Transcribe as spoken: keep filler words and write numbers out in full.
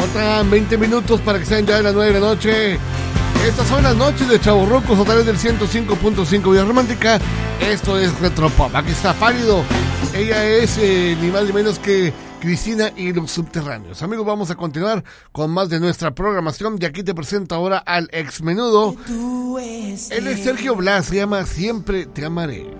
Faltan veinte minutos para que sean ya de las nueve de la noche. Estas son las noches de Chavorrucos a través del ciento cinco punto cinco Vía Romántica. Esto es Retropop. Aquí está Pálido. Ella es eh, ni más ni menos que Cristina y los Subterráneos. Amigos, vamos a continuar con más de nuestra programación. Y aquí te presento ahora al ex menudo. Él es Sergio Blas, se llama Siempre Te Amaré.